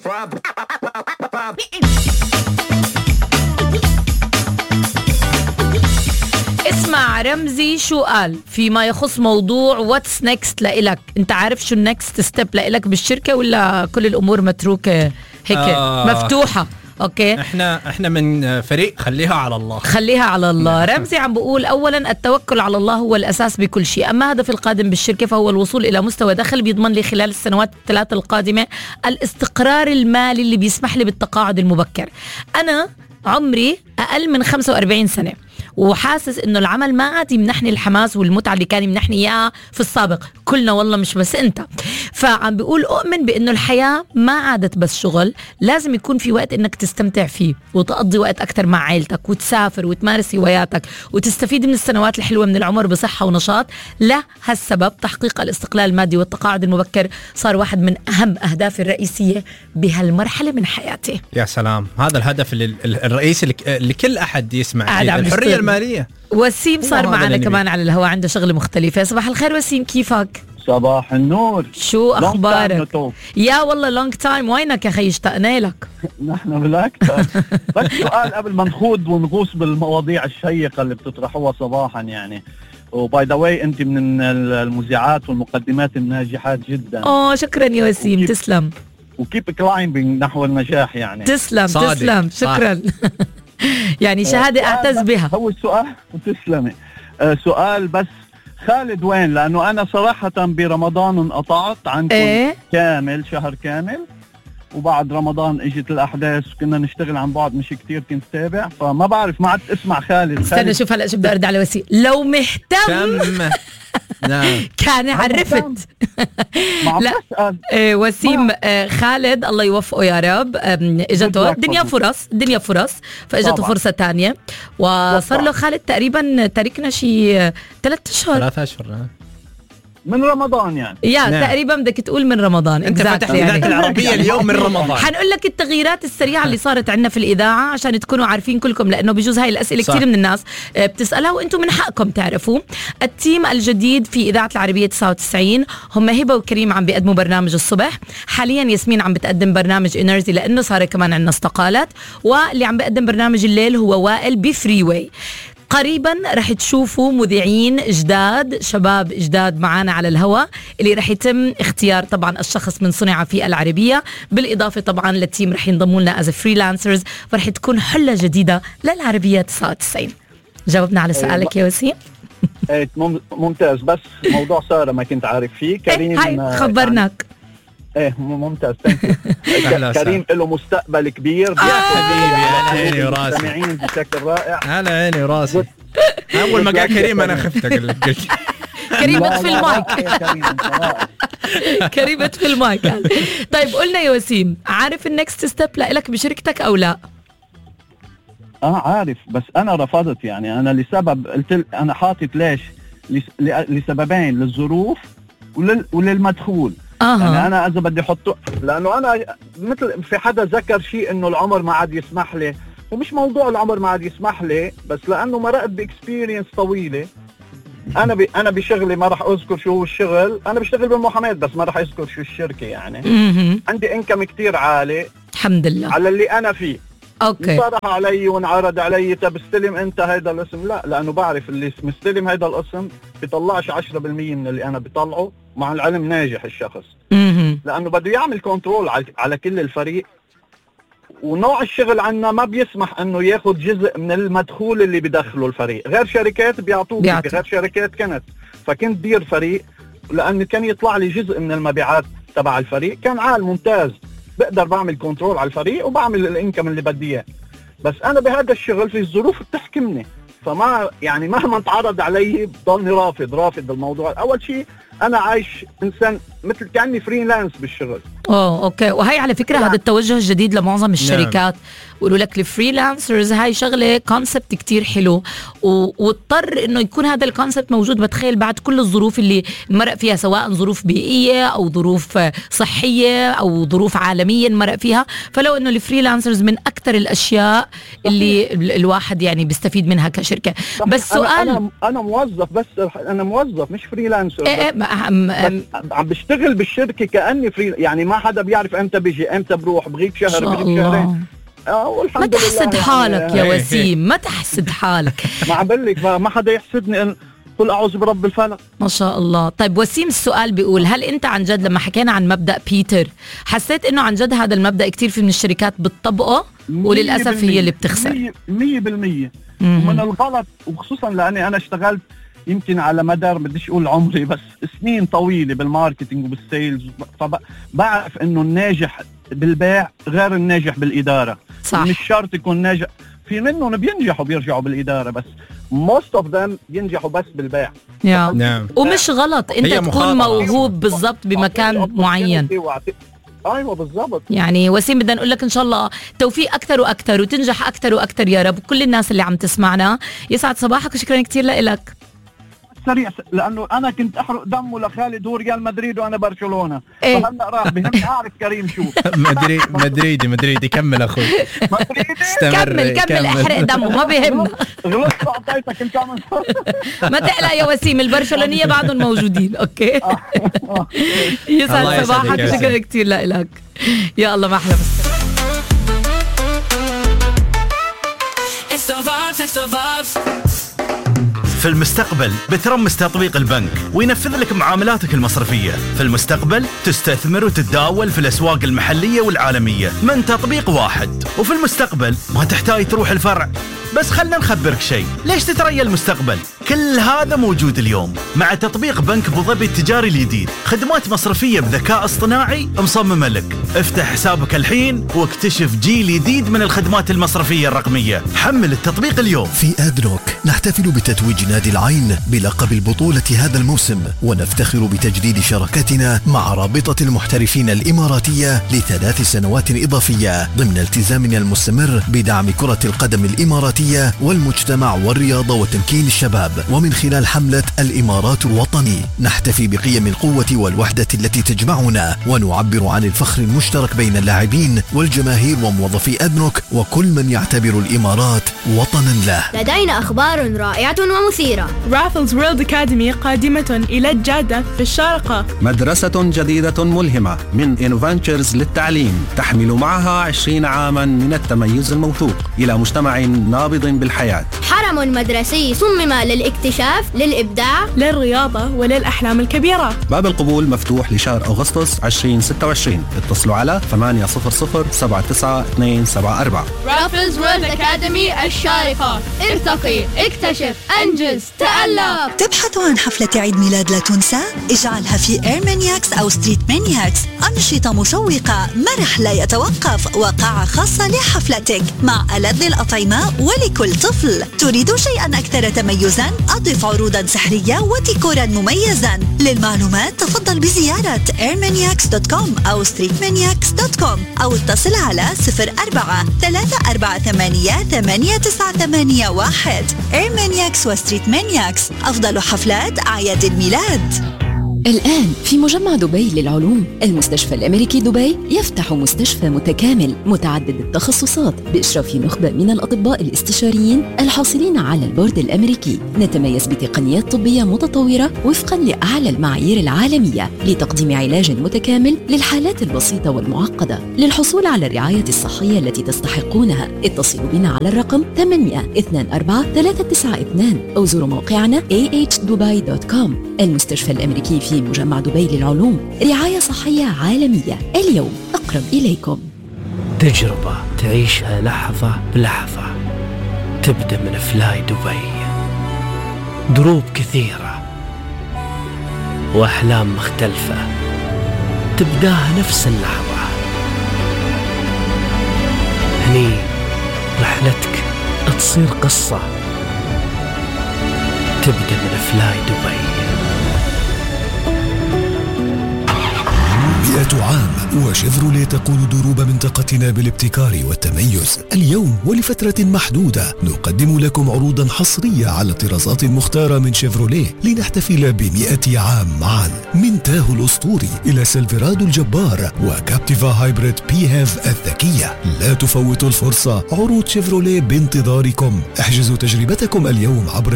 اسمع رمزي شو قال فيما يخص موضوع واتس نيكست لإلك. انت عارف شو النيكست ستيب لإلك بالشركة ولا كل الأمور متروكة هيك مفتوحة؟ اوكي، احنا من فريق خليها على الله. رمزي عم بقول اولا التوكل على الله هو الاساس بكل شيء، اما هدف القادم بالشركه فهو الوصول الى مستوى دخل بيضمن لي خلال السنوات الثلاث القادمه الاستقرار المالي اللي بيسمح لي بالتقاعد المبكر. انا عمري اقل من 45 سنه وحاسس انه العمل ما عاد يمنحني الحماس والمتعه اللي كان يمنحني اياها في السابق، كلنا والله مش بس انت. فعم بيقول اؤمن بانه الحياه ما عادت بس شغل، لازم يكون في وقت انك تستمتع فيه وتقضي وقت اكثر مع عائلتك وتسافر وتمارس هواياتك وتستفيد من السنوات الحلوه من العمر بصحه ونشاط. لهالسبب تحقيق الاستقلال المادي والتقاعد المبكر صار واحد من اهم اهدافي الرئيسيه بهالمرحله من حياتي. يا سلام، هذا الهدف الرئيسي لكل احد يسمع، الحريه الماليه. وسيم صار معنا كمان على الهواء، عنده شغله مختلفه. صباح الخير وسيم، كيفك؟ صباح النور، شو اخبارك؟ يا والله لونج تايم، وينك يا خي؟ اشتقنا لك. نحن بالاكثر. بس سؤال قبل ما نخوض ونغوص بالمواضيع الشيقه اللي بتطرحوها صباحا يعني، وباي ذا واي انت من المذيعات والمقدمات الناجحات جدا. شكرا يا وسيم، تسلم. وكيب كلايمبينج نحو النجاح يعني. تسلم شكرا. يعني شهاده اعتز بها. هو السؤال وتسلمي. سؤال بس، خالد وين؟ لأنه أنا صراحة برمضان انقطعت عنكم كامل، شهر كامل، وبعد رمضان اجت الأحداث وكنا نشتغل عن بعض مش كتير كنت تابع، فما بعرف ما عدت اسمع خالد. استنى شوف هلأ شو بدي أرد على وسيم. لو مهتم كان عرفت. لا وسيم خالد الله يوفقه يا رب. اجته الدنيا فرص فاجته فرصة تانية وصار له خالد تقريبا تاركنا شي 3 أشهر من رمضان يعني. تقريبا بدك تقول من رمضان. انت فتحت اذاعه العربيه اليوم من رمضان. حنقول لك التغييرات السريعه اللي صارت عندنا في الاذاعه عشان تكونوا عارفين كلكم، لانه بجوز هاي الاسئله كثير من الناس بتسالها وانتم من حقكم تعرفوا. التيم الجديد في اذاعه العربيه 99 هم هبه وكريم عم بيقدموا برنامج الصبح، حاليا ياسمين عم بتقدم برنامج انرجي لانه صار كمان عندنا استقالات، واللي عم بيقدم برنامج الليل هو وائل بفري واي. قريبا رح تشوفوا مذيعين جداد، شباب جداد معانا على الهواء، اللي رح يتم اختيار طبعا الشخص من صنع في العربية، بالإضافة طبعا للتيم رح ينضموا لنا as freelancers، فرح تكون حلة جديدة للعربية 99. جاوبنا على سؤالك يا وسيم؟ ممتاز. بس موضوع سارة ما كنت عارف فيه. كريم خبرناك. ممتاز. كريم له مستقبل كبير. حبيبي على عيني وراسي، سامعين بشكل رائع. على عيني وراسي. اول ما قال كريم انا خفت قلت كريم في المايك. كريم في المايك. طيب قلنا يا وسيم، عارف النكست ستيب لك بشركتك او لا؟ عارف، بس انا رفضت يعني. انا لسبب قلت انا حاطط ليش لسببين، للظروف وللمدخول. يعني انا اذا بدي احطه، لانه انا مثل في حدا ذكر شيء انه العمر ما عاد يسمح لي، ومش موضوع العمر ما عاد يسمح لي، بس لانه مرقت باكسبيرينس طويله. انا بشغلي ما راح اذكر شو هو الشغل، انا بشتغل بالمحاماه بس ما راح اذكر شو الشركه يعني. عندي انكم كتير عالي الحمد لله على اللي انا فيه. صرح علي وانعرض علي تستلم انت هيدا الاسم، لا، لانه بعرف اللي مستلم هيدا الاسم بيطلعش 10% من اللي انا بطلعه، مع العلم ناجح الشخص. لانه بده يعمل كنترول على كل الفريق، ونوع الشغل عنا ما بيسمح انه ياخد جزء من المدخول اللي بدخله الفريق. غير شركات بيعطوك، غير شركات فكنت دير فريق، لانه كان يطلع لي جزء من المبيعات تبع الفريق، كان عال ممتاز، بقدر بعمل كنترول على الفريق وبعمل الانكم اللي بدي اياه. بس انا بهذا الشغل في الظروف بتحكمني، فما يعني مهما تعرض علي بضلني رافض الموضوع. اول شيء انا عايش انسان مثل كاني فريلانس بالشغل. اوكي. وهي على فكره هذا التوجه الجديد لمعظم الشركات، بيقولوا لك الفريلانسرز هاي شغله كونسبت كتير حلو، واضطر انه يكون هذا الكونسبت موجود. بتخيل بعد كل الظروف اللي مرق فيها، سواء ظروف بيئيه او ظروف صحيه او ظروف عالميه مرق فيها، فلو انه الفريلانسرز من اكثر الاشياء اللي الواحد يعني بيستفيد منها كشركه. بس سؤال، انا موظف، بس انا موظف مش فريلانسر. عم بشتغل بالشركه كاني فري، يعني ما حدا بيعرف امتى بيجي امتى بروح، بغيب شهر بغيب شهرين. ما تحسد حالك يا وسيم، ما تحسد حالك. ما عبالك ما حدا يحسدني، قل أعوذ برب الفلق. ما شاء الله. طيب وسيم، السؤال بيقول هل أنت عن جد لما حكينا عن مبدأ بيتر حسيت إنه عن جد هذا المبدأ كتير في من الشركات بتطبقه وللأسف هي اللي بتخسر؟ 100% ومن الغلط، وخصوصا لأني أنا اشتغلت يمكن على مدار بديش أقول عمري بس سنين طويلة بالماركتينج وبالسيلز، فبعرف إنه الناجح بالبيع غير الناجح بالإدارة. صح. مش شرط يكون ناجح، في منهم بينجحوا بيرجعوا بالإدارة، بس most of them بينجحوا بس بالبيع. نعم. ومش غلط انت تكون موهوب بالضبط بمكان معين. ايوه بالضبط. يعني وسيم بدنا نقول لك ان شاء الله توفيق اكثر واكثر وتنجح اكثر واكثر يا رب. كل الناس اللي عم تسمعنا يسعد صباحك وشكرا كثير لك. سريع، لانه انا كنت احرق دمه لخالد هو ريال مدريد وانا برشلونه. فهلا راح بهمني اعرف كريم شو. مدريدي كمل اخوي. كمل احرق دمه ما بيهمنا. غلطت اعطيتك الكامل. ما تقلق يا وسيم، البرشلونيه بعدهم موجودين. اوكي. يسعد صباحك شكرا كثير لك. يا الله ما احلى في المستقبل بترمس تطبيق البنك وينفذ لك معاملاتك المصرفية. في المستقبل تستثمر وتتداول في الأسواق المحلية والعالمية من تطبيق واحد. وفي المستقبل ما تحتاج تروح الفرع. بس خلنا نخبرك شيء، ليش تتريا المستقبل؟ كل هذا موجود اليوم مع تطبيق بنك أبو ظبي التجاري الجديد. خدمات مصرفية بذكاء اصطناعي مصممة لك. افتح حسابك الحين واكتشف جيل جديد من الخدمات المصرفية الرقمية. حمل التطبيق اليوم. في أدنوك نحتفل بتتويج نادي العين بلقب البطولة هذا الموسم، ونفتخر بتجديد شراكتنا مع رابطة المحترفين الإماراتية ل3 سنوات إضافية ضمن التزامنا المستمر بدعم كرة القدم الإماراتية والمجتمع والرياضة وتمكين الشباب. ومن خلال حملة الإمارات الوطني نحتفي بقيم القوة والوحدة التي تجمعنا، ونعبر عن الفخر المشترك بين اللاعبين والجماهير وموظفي أدنوك وكل من يعتبر الإمارات وطنا له. لدينا أخبار رائعة ومثيرة. رافلز وورلد أكاديمي قادمة إلى الجادة في الشارقة. مدرسة جديدة ملهمة من إنوفانتشرز للتعليم تحمل معها 20 عاما من التميز الموثوق إلى مجتمع نابض بالحياة. حرم مدرسي صمم للاكتشاف، للإبداع، للرياضة وللأحلام الكبيرة. باب القبول مفتوح لشهر أغسطس 2026. اتصلوا على 800-79274. رافلز وورلد أكاديمي الشارقة. ارتقي، اكتشف، انجز، تألق. تبحث عن حفلة عيد ميلاد لا تنسى؟ اجعلها في ايرمانياكس أو ستريت مانياكس. أنشطة مشوقة، مرح لا يتوقف، وقاعة خاصة لحفلتك مع ألذ الأطعمة ولكل طفل. تريد شيئا أكثر تميزا؟ أضف عروضا سحرية وديكورا مميزا. للمعلومات تفضل بزيارة airmaniacs.com أو streetmaniacs.com أو اتصل على 04-348-8981. Airmaniacs وستريت مانياكس، أفضل حفلات أعياد الميلاد. الآن في مجمع دبي للعلوم، المستشفى الأمريكي دبي يفتح مستشفى متكامل متعدد التخصصات بإشراف نخبة من الأطباء الاستشاريين الحاصلين على البورد الأمريكي. نتميز بتقنيات طبية متطورة وفقا لأعلى المعايير العالمية لتقديم علاج متكامل للحالات البسيطة والمعقدة. للحصول على الرعاية الصحية التي تستحقونها اتصلوا بنا على الرقم 800-24392 أو زوروا موقعنا ahdubai.com. المستشفى الأمريكي في مجمع دبي للعلوم، رعاية صحية عالمية اليوم أقرب إليكم. تجربة تعيشها لحظة بلحظة، تبدأ من فلاي دبي. دروب كثيرة وأحلام مختلفة تبداها نفس اللحظة. هني رحلتك تصير قصة، تبدأ من فلاي دبي. 100 عام وشيفروليه تقود دروب منطقتنا بالابتكار والتميز. اليوم ولفترة محدودة نقدم لكم عروضا حصرية على الطرازات المختارة من شيفروليه لنحتفل ب100 عام معا. من تاهو الأسطوري إلى سيلفرادو الجبار وكابتيفا هايبريد PHEV الذكية. لا تفوتوا الفرصة، عروض شيفروليه بانتظاركم. احجزوا تجربتكم اليوم عبر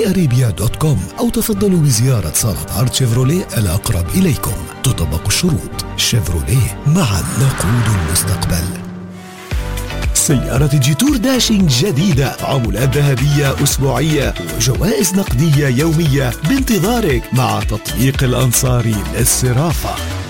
chevroletarabia.com أو تفضلوا بزيارة صالة عرض شيفروليه الأقرب إليكم. تطبق الشروط. شيفروليه، معا نقود المستقبل. سيارة جيتور داشينج جديدة، عمولات ذهبية أسبوعية وجوائز نقدية يومية بانتظارك مع تطبيق الأنصاري للصرافة.